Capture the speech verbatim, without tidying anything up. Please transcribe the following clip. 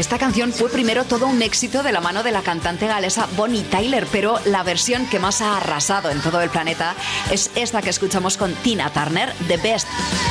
Esta canción fue primero todo un éxito de la mano de la cantante galesa Bonnie Tyler, pero la versión que más ha arrasado en todo el planeta es esta que escuchamos con Tina Turner, The Best.